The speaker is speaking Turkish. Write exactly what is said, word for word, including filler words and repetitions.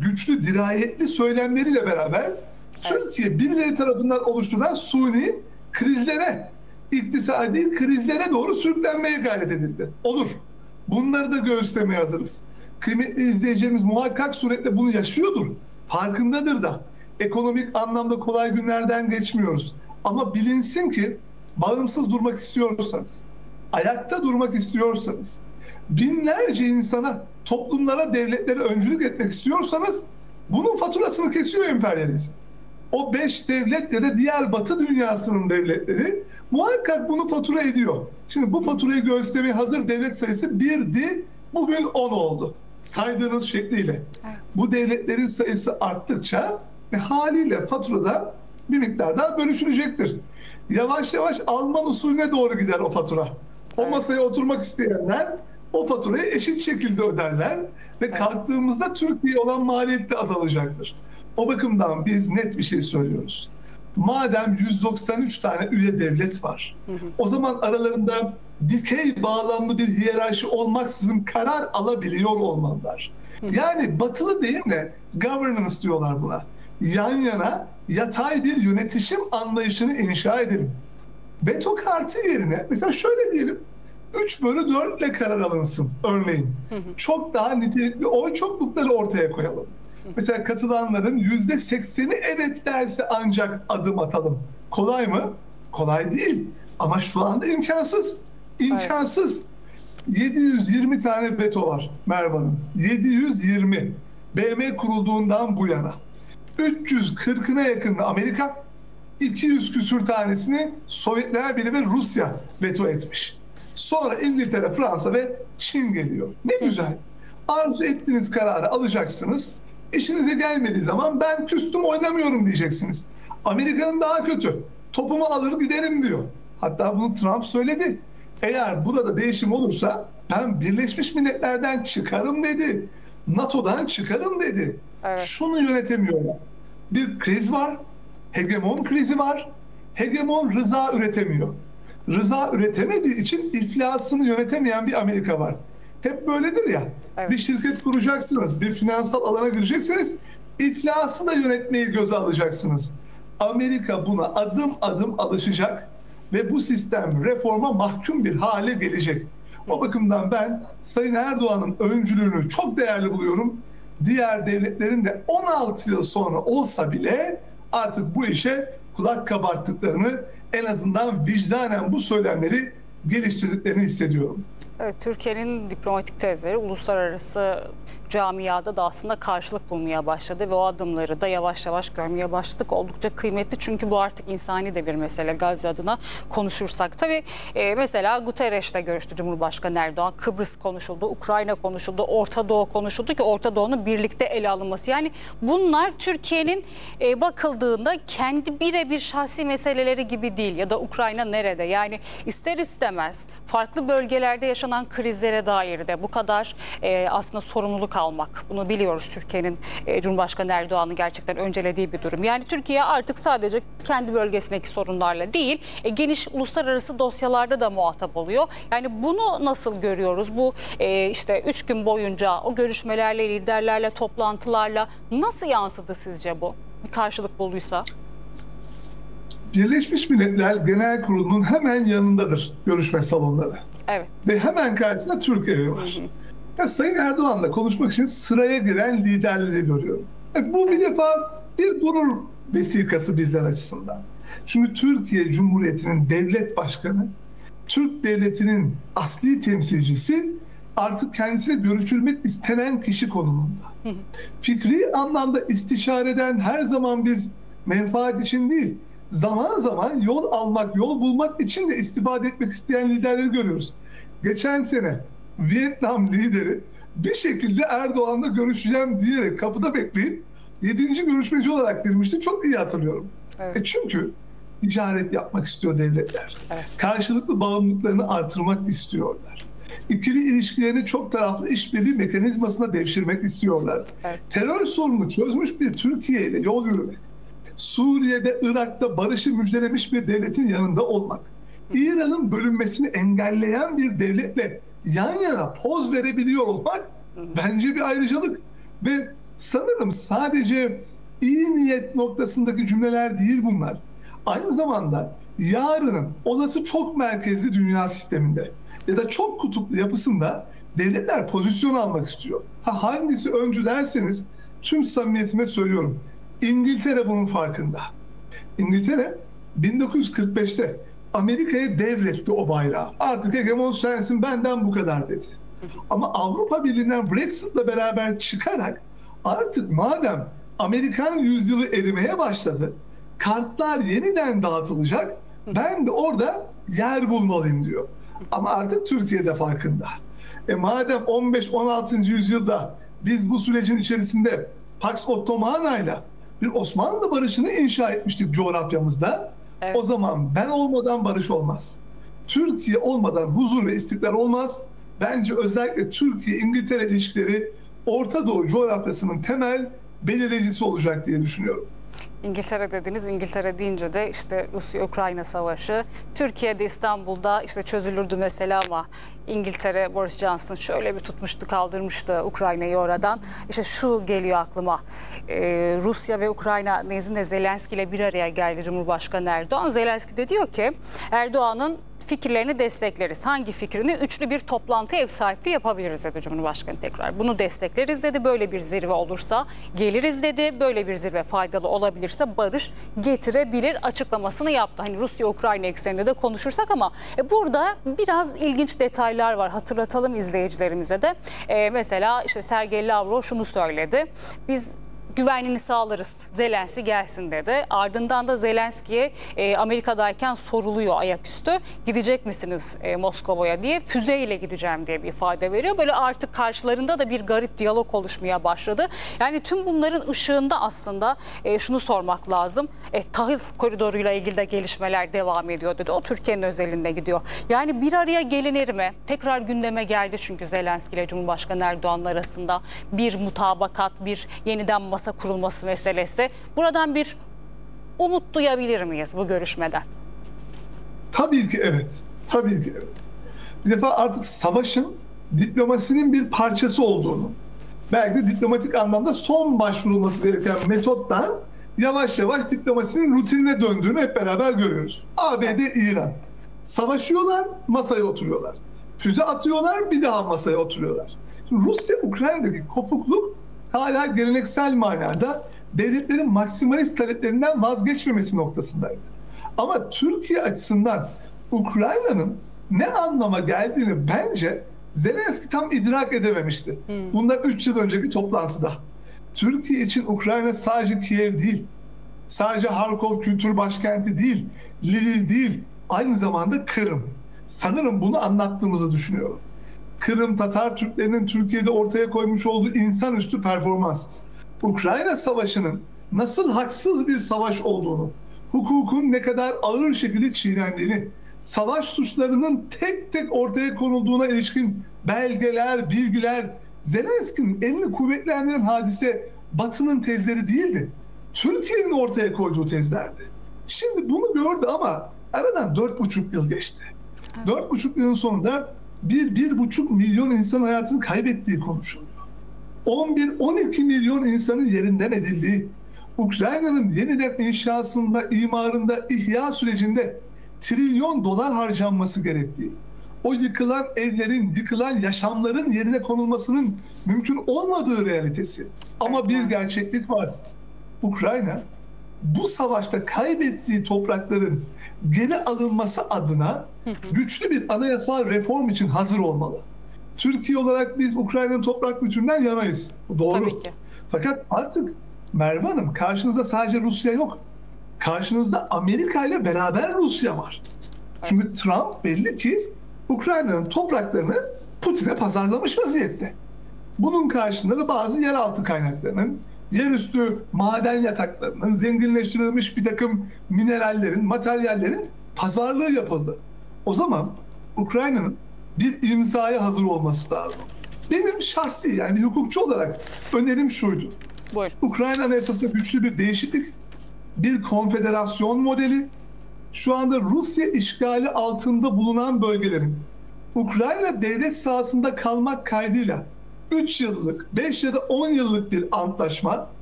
güçlü, dirayetli söylemleriyle beraber Türkiye birileri tarafından oluşturulan suni krizlere, iktisadi krizlere doğru sürüklenmeye gayret edildi. Olur. Bunları da göğüslemeye hazırız. Kıymetli izleyicilerimiz muhakkak suretle bunu yaşıyordur. Farkındadır da. Ekonomik anlamda kolay günlerden geçmiyoruz. Ama bilinsin ki bağımsız durmak istiyorsanız, ayakta durmak istiyorsanız, binlerce insana, toplumlara, devletlere öncülük etmek istiyorsanız bunun faturasını kesiyor emperyalizm. O beş devlet ya da diğer Batı dünyasının devletleri muhakkak bunu fatura ediyor. Şimdi bu faturayı göstermeye hazır devlet sayısı birdi, bugün on oldu. Saydığınız şekliyle. Bu devletlerin sayısı arttıkça ve haliyle faturada bir miktar daha bölüşülecektir. Yavaş yavaş Alman usulüne doğru gider o fatura. O masaya oturmak isteyenler o faturayı eşit şekilde öderler ve kalktığımızda Türkiye'ye olan maliyet de azalacaktır. O bakımdan biz net bir şey söylüyoruz. Madem yüz doksan üç tane üye devlet var, hı hı. o zaman aralarında dikey bağlamlı bir hiyerarşi olmaksızın karar alabiliyor olmalılar. Hı hı. Yani batılı deyimle governance diyorlar buna. Yan yana yatay bir yönetişim anlayışını inşa edelim. Veto kartı yerine mesela şöyle diyelim, üç bölü dört ile karar alınsın örneğin. Hı hı. Çok daha nitelikli oy çoklukları ortaya koyalım. Mesela katılanların yüzde sekseni evet derse ancak adım atalım. Kolay mı? Kolay değil. Ama şu anda imkansız. İmkansız. Evet. yedi yüz yirmi tane veto var Merve Hanım. yedi yüz yirmi. B M kurulduğundan bu yana. üç yüz kırkına yakın Amerika, iki yüz küsür tanesini Sovyetler Birliği ve Rusya veto etmiş. Sonra İngiltere, Fransa ve Çin geliyor. Ne güzel. Arzu ettiğiniz kararı alacaksınız. İşinize gelmediği zaman ben küstüm oynamıyorum diyeceksiniz. Amerika'nın daha kötü. Topumu alır giderim diyor. Hatta bunu Trump söyledi. Eğer burada değişim olursa ben Birleşmiş Milletler'den çıkarım dedi. NATO'dan çıkarım dedi. Evet. Şunu yönetemiyorlar. Bir kriz var. Hegemon krizi var. Hegemon rıza üretemiyor. Rıza üretemediği için iflasını yönetemeyen bir Amerika var. Hep böyledir ya. Evet. Bir şirket kuracaksınız, bir finansal alana gireceksiniz, iflası da yönetmeyi göze alacaksınız. Amerika buna adım adım alışacak ve bu sistem reforma mahkum bir hale gelecek. O bakımdan ben Sayın Erdoğan'ın öncülüğünü çok değerli buluyorum. Diğer devletlerin de on altı yıl sonra olsa bile artık bu işe kulak kabarttıklarını, en azından vicdanen bu söylemleri geliştirdiklerini hissediyorum. Evet, Türkiye'nin diplomatik tezleri uluslararası camiada da aslında karşılık bulmaya başladı ve o adımları da yavaş yavaş görmeye başladık. Oldukça kıymetli çünkü bu artık insani de bir mesele. Gazze adına konuşursak. Tabii e, mesela Guterres'le görüştü Cumhurbaşkanı Erdoğan. Kıbrıs konuşuldu, Ukrayna konuşuldu, Orta Doğu konuşuldu ki Orta Doğu'nun birlikte ele alınması. Yani bunlar Türkiye'nin e, bakıldığında kendi birebir şahsi meseleleri gibi değil ya da Ukrayna nerede? Yani ister istemez farklı bölgelerde yaşanan krizlere dair de bu kadar e, aslında sorumluluk almak. Bunu biliyoruz, Türkiye'nin e, Cumhurbaşkanı Erdoğan'ın gerçekten öncelediği bir durum. Yani Türkiye artık sadece kendi bölgesindeki sorunlarla değil, e, geniş uluslararası dosyalarda da muhatap oluyor. Yani bunu nasıl görüyoruz? Bu e, işte üç gün boyunca o görüşmelerle, liderlerle, toplantılarla nasıl yansıdı sizce bu? Bir karşılık bulduysa? Birleşmiş Milletler Genel Kurulu'nun hemen yanındadır görüşme salonları. Evet. Ve hemen karşısında Türkiye var. Hı hı. Ya Sayın Erdoğan'la konuşmak için sıraya giren liderleri görüyorum. Yani bu bir defa bir gurur vesikası bizler açısından. Çünkü Türkiye Cumhuriyeti'nin devlet başkanı, Türk devletinin asli temsilcisi artık kendisiyle görüşülmek istenen kişi konumunda. Hı hı. Fikri anlamda istişareden her zaman biz menfaat için değil, zaman zaman yol almak, yol bulmak için de istifade etmek isteyen liderleri görüyoruz. Geçen sene Vietnam lideri bir şekilde Erdoğan'la görüşeceğim diyerek kapıda bekleyip yedinci görüşmeci olarak girmişti. Çok iyi hatırlıyorum. Evet. E çünkü ticaret yapmak istiyor devletler. Evet. Karşılıklı bağımlılıklarını artırmak istiyorlar. İkili ilişkilerini çok taraflı işbirliği mekanizmasına devşirmek istiyorlar. Evet. Terör sorununu çözmüş bir Türkiye ile yol yürümek. Suriye'de, Irak'ta barışı müjdelemiş bir devletin yanında olmak. İran'ın bölünmesini engelleyen bir devletle yan yana poz verebiliyor olmak bence bir ayrıcalık. Ve Sanırım sadece iyi niyet noktasındaki cümleler değil bunlar. Aynı zamanda yarının olası çok merkezli dünya sisteminde ya da çok kutuplu yapısında devletler pozisyon almak istiyor. Ha, hangisi öncü derseniz tüm samimiyetime söylüyorum. İngiltere bunun farkında. İngiltere bin dokuz yüz kırk beşte Amerika'ya devretti o bayrağı. Artık hegemon sensin, benden bu kadar dedi. Ama Avrupa Birliği'nden Brexit'le beraber çıkarak artık madem Amerikan yüzyılı erimeye başladı, kartlar yeniden dağıtılacak, ben de orada yer bulmalıyım diyor. Ama artık Türkiye de farkında. E madem on beş on altıncı yüzyılda biz bu sürecin içerisinde Pax Ottomana'yla bir Osmanlı barışını inşa etmiştik coğrafyamızda. Evet. O zaman ben olmadan barış olmaz. Türkiye olmadan huzur ve istikrar olmaz. Bence özellikle Türkiye-İngiltere ilişkileri Orta Doğu coğrafyasının temel belirleyicisi olacak diye düşünüyorum. İngiltere dediniz. İngiltere deyince de işte Rusya-Ukrayna savaşı. Türkiye'de, İstanbul'da işte çözülürdü mesela ama İngiltere, Boris Johnson şöyle bir tutmuştu, kaldırmıştı Ukrayna'yı oradan. İşte şu geliyor aklıma. Ee, Rusya ve Ukrayna nezdinde Zelenski ile bir araya geldi Cumhurbaşkanı Erdoğan. Zelenski de diyor ki Erdoğan'ın fikirlerini destekleriz. Hangi fikrini? Üçlü bir toplantı ev sahipliği yapabiliriz dedi Cumhurbaşkanı tekrar. Bunu destekleriz dedi. Böyle bir zirve olursa geliriz dedi. Böyle bir zirve faydalı olabilirse barış getirebilir açıklamasını yaptı. Hani Rusya-Ukrayna ekseninde de konuşursak ama e, burada biraz ilginç detaylar var. Hatırlatalım izleyicilerimize de. E, mesela işte Sergey Lavrov şunu söyledi. Biz güvenliğini sağlarız, Zelenski gelsin dedi. Ardından da Zelenski'ye e, Amerika'dayken soruluyor ayaküstü. Gidecek misiniz e, Moskova'ya diye. Füzeyle gideceğim diye bir ifade veriyor. Böyle artık karşılarında da bir garip diyalog oluşmaya başladı. Yani tüm bunların ışığında aslında e, şunu sormak lazım. E, tahıl koridoruyla ilgili de gelişmeler devam ediyor dedi. O Türkiye'nin özelinde gidiyor. Yani bir araya gelinir mi? Tekrar gündeme geldi çünkü Zelenski ile Cumhurbaşkanı Erdoğan arasında bir mutabakat, bir yeniden masa kurulması meselesi. Buradan bir umut duyabilir miyiz bu görüşmeden? Tabii ki evet. Tabii ki evet. Bir defa artık savaşın diplomasinin bir parçası olduğunu, belki de diplomatik anlamda son başvurulması gereken metottan yavaş yavaş diplomasinin rutinine döndüğünü hep beraber görüyoruz. A B D, İran. Savaşıyorlar, masaya oturuyorlar. Füze atıyorlar, bir daha masaya oturuyorlar. Şimdi Rusya-Ukrayna'daki kopukluk hala geleneksel manada devletlerin maksimalist taleplerinden vazgeçmemesi noktasındaydı. Ama Türkiye açısından Ukrayna'nın ne anlama geldiğini bence Zelenski tam idrak edememişti. Hmm. Bundan üç yıl önceki toplantıda. Türkiye için Ukrayna sadece Kiev değil, sadece Harkov kültür başkenti değil, Lviv değil, aynı zamanda Kırım. Sanırım bunu anlattığımızı düşünüyorum. Kırım Tatar Türklerinin Türkiye'de ortaya koymuş olduğu insanüstü performans, Ukrayna Savaşı'nın nasıl haksız bir savaş olduğunu, hukukun ne kadar ağır şekilde çiğnendiğini, savaş suçlarının tek tek ortaya konulduğuna ilişkin belgeler, bilgiler, Zelenski'nin elini kuvvetlendiren hadise Batı'nın tezleri değildi. Türkiye'nin ortaya koyduğu tezlerdi. Şimdi bunu gördü ama aradan dört buçuk yıl geçti. Dört buçuk yılın sonunda bir, bir buçuk milyon insan hayatını kaybettiği konuşuluyor. on bir on iki milyon insanın yerinden edildiği, Ukrayna'nın yeniden inşasında, imarında, ihya sürecinde trilyon dolar harcanması gerektiği, o yıkılan evlerin, yıkılan yaşamların yerine konulmasının mümkün olmadığı realitesi. Ama bir gerçeklik var. Ukrayna bu savaşta kaybettiği toprakların geri alınması adına güçlü bir anayasal reform için hazır olmalı. Türkiye olarak biz Ukrayna'nın toprak bütününden yanayız. Doğru. Tabii ki. Fakat artık Merve Hanım, karşınızda sadece Rusya yok. Karşınızda Amerika ile beraber Rusya var. Çünkü Trump belli ki Ukrayna'nın topraklarını Putin'e pazarlamış vaziyette. Bunun karşılığında da bazı yeraltı kaynaklarının, yerüstü maden yataklarının, zenginleştirilmiş bir takım minerallerin, materyallerin pazarlığı yapıldı. O zaman Ukrayna'nın bir imzaya hazır olması lazım. Benim şahsi, yani bir hukukçu olarak önerim şuydu. Buyur. Ukrayna Anayasası'nda güçlü bir değişiklik, bir konfederasyon modeli, şu anda Rusya işgali altında bulunan bölgelerin Ukrayna devlet sahasında kalmak kaydıyla üç yıllık, beş ya da on yıllık bir antlaşma